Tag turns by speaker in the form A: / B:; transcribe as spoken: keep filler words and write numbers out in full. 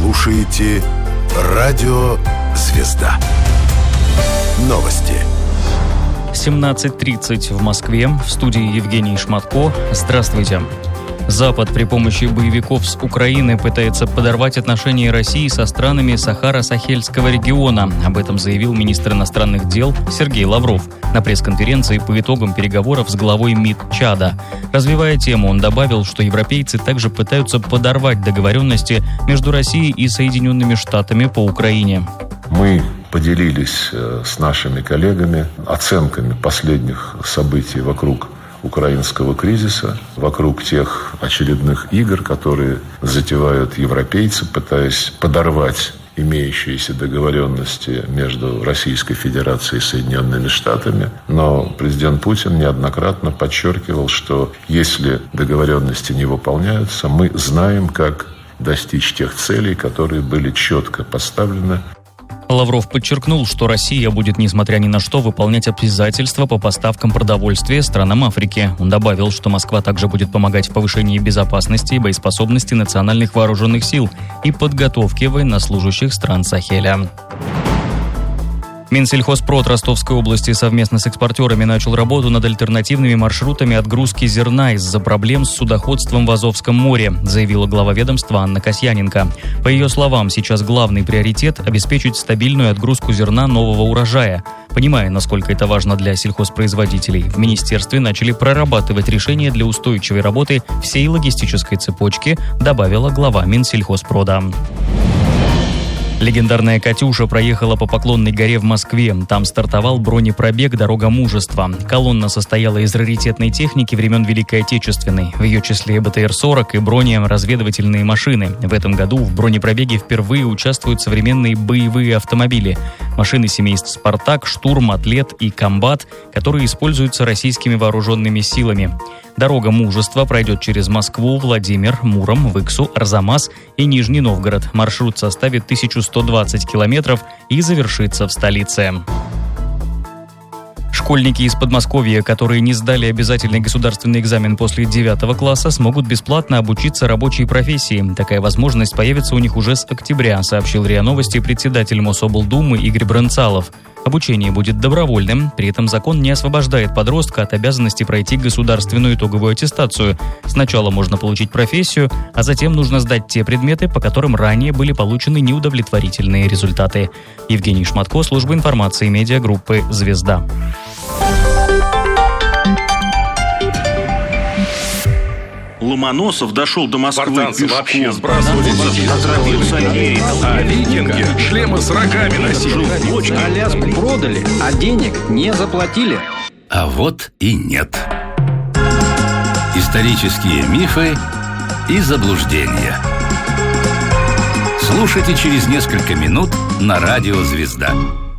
A: слушаете Радио «Звезда». Новости.
B: семнадцать тридцать в Москве. В студии Евгений Шматко. Здравствуйте. Запад при помощи боевиков с Украины пытается подорвать отношения России со странами Сахаро-Сахельского региона. Об этом заявил министр иностранных дел Сергей Лавров на пресс-конференции по итогам переговоров с главой МИД Чада. Развивая тему, он добавил, что европейцы также пытаются подорвать договоренности между Россией и Соединенными Штатами по Украине.
C: Мы поделились с нашими коллегами оценками последних событий вокруг украинского кризиса, вокруг тех очередных игр, которые затевают европейцы, пытаясь подорвать имеющиеся договоренности между Российской Федерацией и Соединенными Штатами. Но президент Путин неоднократно подчеркивал, что если договоренности не выполняются, мы знаем, как достичь тех целей, которые были четко поставлены.
B: Лавров подчеркнул, что Россия будет, несмотря ни на что, выполнять обязательства по поставкам продовольствия странам Африки. Он добавил, что Москва также будет помогать в повышении безопасности и боеспособности национальных вооруженных сил и подготовке военнослужащих стран Сахеля. Минсельхозпрод Ростовской области совместно с экспортерами начал работу над альтернативными маршрутами отгрузки зерна из-за проблем с судоходством в Азовском море, заявила глава ведомства Анна Касьяненко. По ее словам, сейчас главный приоритет – обеспечить стабильную отгрузку зерна нового урожая. Понимая, насколько это важно для сельхозпроизводителей, в министерстве начали прорабатывать решения для устойчивой работы всей логистической цепочки, добавила глава Минсельхозпрода. Легендарная «Катюша» проехала по Поклонной горе в Москве. Там стартовал бронепробег «Дорога мужества». Колонна состояла из раритетной техники времен Великой Отечественной. В ее числе бэ тэ эр сорок и бронеразведывательные машины. В этом году в бронепробеге впервые участвуют современные боевые автомобили. Машины семейств «Спартак», «Штурм», «Атлет» и «Комбат», которые используются российскими вооруженными силами. «Дорога мужества» пройдет через Москву, Владимир, Муром, Выксу, Арзамас и Нижний Новгород. Маршрут составит тысяча сто двадцать километров и завершится в столице. Школьники из Подмосковья, которые не сдали обязательный государственный экзамен после девятого класса, смогут бесплатно обучиться рабочей профессии. Такая возможность появится у них уже с октября, сообщил РИА Новости председатель Мособлдумы Игорь Брынцалов. Обучение будет добровольным, при этом закон не освобождает подростка от обязанности пройти государственную итоговую аттестацию. Сначала можно получить профессию, а затем нужно сдать те предметы, по которым ранее были получены неудовлетворительные результаты. Евгений Шматко, служба информации медиагруппы «Звезда».
D: Ломоносов дошел до Москвы
E: спартанцы
D: пешком.
E: Вообще сбрасывали а викинги шлемы с рогами носили.
F: Аляску продали, а денег не заплатили.
G: А вот и нет. Исторические мифы и заблуждения. Слушайте через несколько минут на радио «Звезда».